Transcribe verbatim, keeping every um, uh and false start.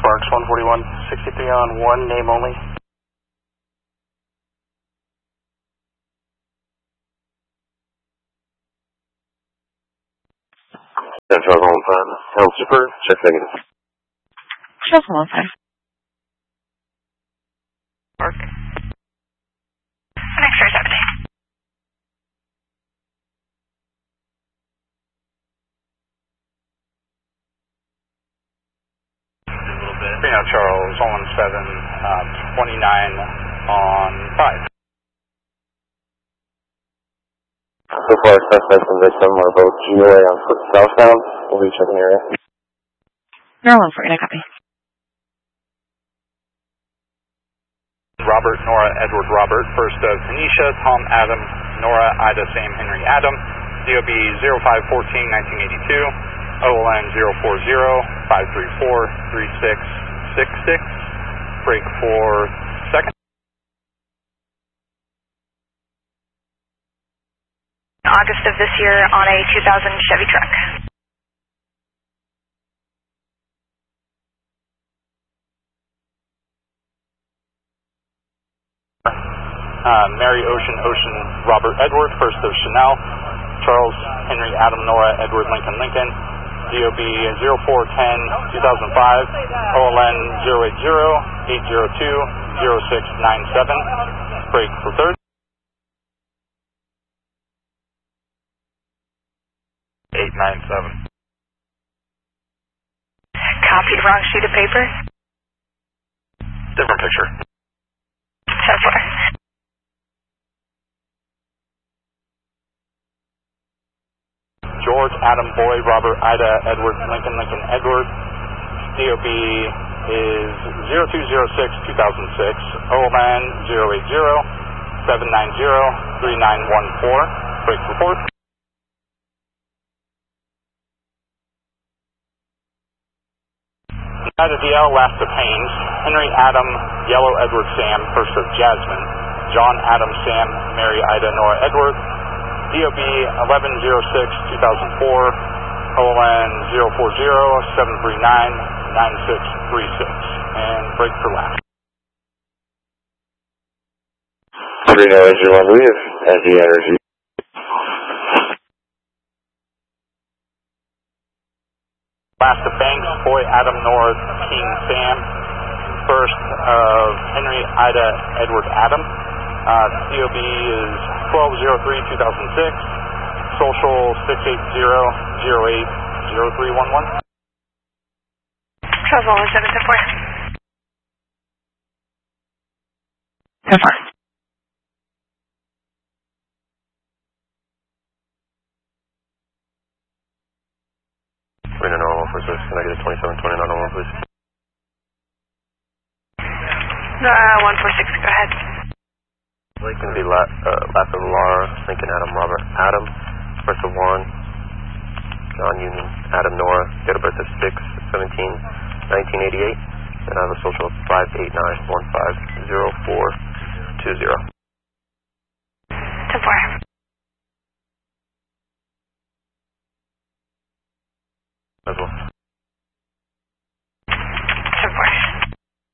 Sparks one forty-one sixty-three on one, name only. ten twelve one five, Helm Super, check negative. twelve one five. Park. X-ray seventeen. Reno Charles one one seven, uh, twenty-nine on five. So far, suspects and victim are both G O A on foot southbound. We'll be checking area. Maryland for you, copy. Robert, Nora, Edward, Robert, first of Tanisha, Tom, Adam, Nora, Ida, Sam, Henry, Adam, D O B zero five one four nineteen eighty-two, O L N zero four zero five three four three six six six, break for second. August of this year on a two thousand Chevy truck. Uh, Mary, Ocean, Ocean, Robert, Edward, first of Chanel, Charles, Henry, Adam, Nora, Edward, Lincoln, Lincoln, D O B zero four one zero two thousand five, O L N zero eight zero eight zero two zero six nine seven, break for third. eight nine seven. Copied, wrong sheet of paper. Different picture. ten four. George, Adam, Boy, Robert, Ida, Edward, Lincoln, Lincoln, Edward. D O B is zero two zero six two thousand six, O L N zero eight zero seven nine zero three nine one four, break report. United D L, last of Haynes, Henry, Adam, Yellow, Edward, Sam, first of Jasmine, John, Adam, Sam, Mary, Ida, Nora, Edward, D O B eleven oh six two thousand four, O L N zero four zero seven three nine nine six three six, and break for last. Reno Energy one, we have Energy Energy. Last of Banks, Boy, Adam, Nora, King, Sam, first of Henry, Ida, Edward, Adam. Uh, D O B is twelve oh three two thousand six, social six eight zero zero eight zero three one one. twelve one seven ten four. ten four. Reno normal for six, can I get a twenty-seven twenty-nine normal, please? Uh, one four six, go ahead. It's going to be last, uh, last of Laura, Lincoln, Adam, Robert, Adam, first of Warren, John Union, Adam, Nora, date of birth of six seventeen nineteen eighty-eight, and I have a social of five eight nine one five zero four two zero.